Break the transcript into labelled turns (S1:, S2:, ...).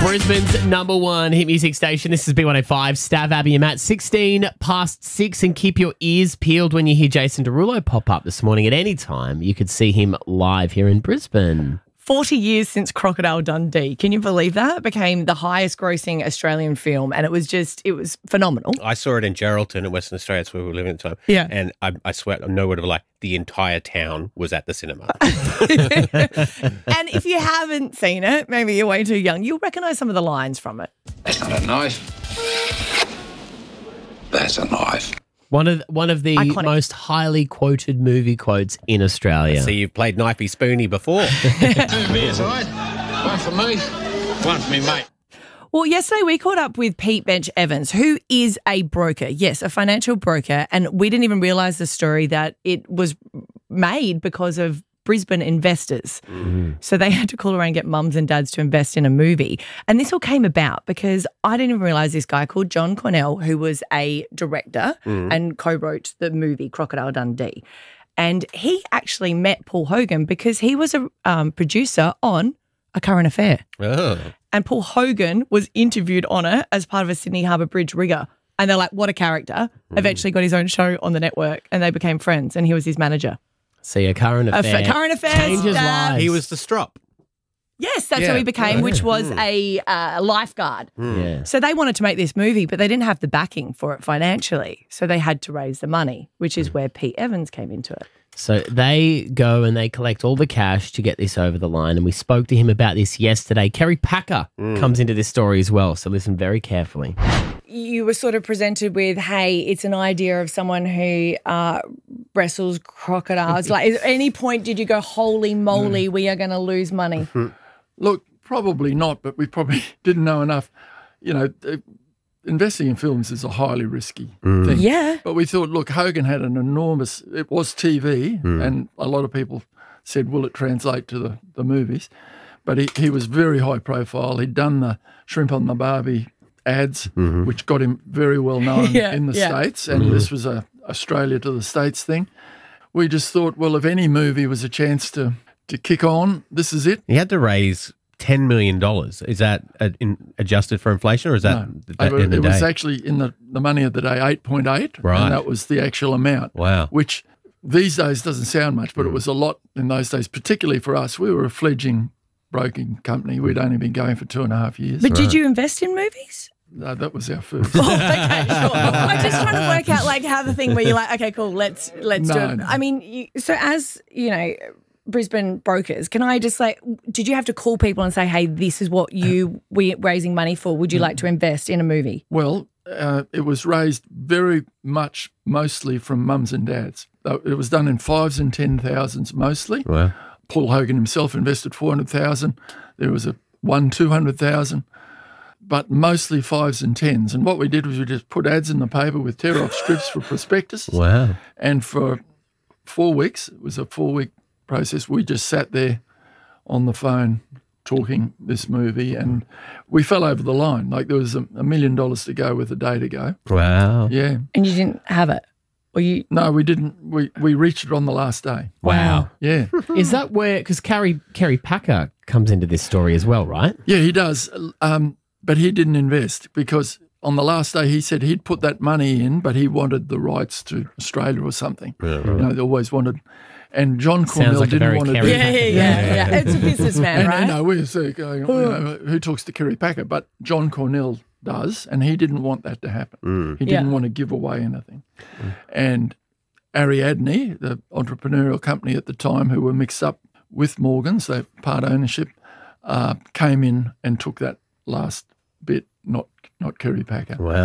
S1: Brisbane's number one hit music station. This is B105. Stav, Abby and Matt. 16 past 6, and keep your ears peeled when you hear Jason Derulo pop up this morning. At any time, you could see him live here in Brisbane.
S2: 40 years since Crocodile Dundee. Can you believe that? It became the highest grossing Australian film, and it was phenomenal.
S3: I saw it in Geraldton in Western Australia. That's where we were living at the time.
S2: Yeah.
S3: And I swear, no word of a lie, the entire town was at the cinema.
S2: And if you haven't seen it, maybe you're way too young, you'll recognise some of the lines from it.
S4: That's not a knife. That's a knife.
S1: One of the
S2: Iconic.
S1: most highly quoted movie quotes in Australia.
S3: So you've played Knifey Spoony before.
S4: 2 beers, all right? One for me, one for me mate.
S2: Well, yesterday we caught up with Pete Bench Evans, who is a broker. Yes, a financial broker. And we didn't even realise the story that it was made because of Brisbane investors. Mm-hmm. So they had to call around and get mums and dads to invest in a movie. And this all came about because I didn't even realise this guy called John Cornell, who was a director and co-wrote the movie Crocodile Dundee. And he actually met Paul Hogan because he was a producer on A Current Affair.
S3: Oh.
S2: And Paul Hogan was interviewed on it as part of a Sydney Harbour Bridge rigger. And they're like, what a character. Eventually got his own show on the network and they became friends and he was his manager.
S1: See, A Current Affair.
S2: Current Affairs
S1: changes lives.
S3: He was the strop.
S2: Yes, that's how he became, which was a lifeguard.
S1: Yeah.
S2: So they wanted to make this movie, but they didn't have the backing for it financially. So they had to raise the money, which is where Pete Evans came into it.
S1: So they go and they collect all the cash to get this over the line. And we spoke to him about this yesterday. Kerry Packer comes into this story as well. So listen very carefully.
S2: You were sort of presented with, hey, it's an idea of someone who wrestles crocodiles. Like, at any point did you go, holy moly, we are going to lose money?
S5: Look, probably not, but we probably didn't know enough. You know, investing in films is a highly risky thing.
S2: Yeah.
S5: But we thought, look, Hogan had an enormous, it was TV, and a lot of people said, will it translate to the movies? But he was very high profile. He'd done the Shrimp on the Barbie ads, which got him very well known in the States, and this was a Australia to the States thing. We just thought, well, if any movie was a chance to kick on, this is it.
S3: He had to raise $10 million. Is that adjusted for inflation, or is that
S5: it was actually in the money of the day 8.8,
S3: right?
S5: And that was the actual amount.
S3: Wow.
S5: Which these days doesn't sound much, but it was a lot in those days, particularly for us. We were a fledgling broking company. We'd only been going for 2.5 years.
S2: But did you invest in movies?
S5: No, that was our first.
S2: Oh, okay, sure. I'm just trying to work out like how the thing where you're like, okay, cool, let's do it.
S5: No.
S2: I mean, so as, you know, Brisbane brokers, can I just like, did you have to call people and say, hey, this is what we're raising money for. Would you like to invest in a movie?
S5: Well, it was raised very much mostly from mums and dads. It was done in 5s and 10,000s mostly.
S3: Wow.
S5: Paul Hogan himself invested 400,000. There was one 200,000. But mostly 5s and 10s. And what we did was we just put ads in the paper with tear-off strips for prospectus.
S3: Wow.
S5: And for 4 weeks, it was a 4-week process, we just sat there on the phone talking this movie, and we fell over the line. Like there was $1 million to go with a day to go.
S3: Wow.
S5: Yeah.
S2: And you didn't have it? Or you?
S5: No, we didn't. We reached it on the last day.
S3: Wow.
S5: Yeah.
S1: Is that where, because Kerry Packer comes into this story as well, right?
S5: Yeah, he does. But he didn't invest because on the last day he said he'd put that money in, but he wanted the rights to Australia or something. Yeah, right. You know, they always wanted. And John Cornell
S1: like
S5: didn't want to do
S1: Kerry
S2: Yeah. It's a businessman, right?
S5: And, you know, we're sort of going, you know, who talks to Kerry Packer? But John Cornell does, and he didn't want that to happen. He didn't want to give away anything. And Ariadne, the entrepreneurial company at the time who were mixed up with Morgan's, they part ownership, came in and took that last bit, not Kerry Packer.
S3: Wow.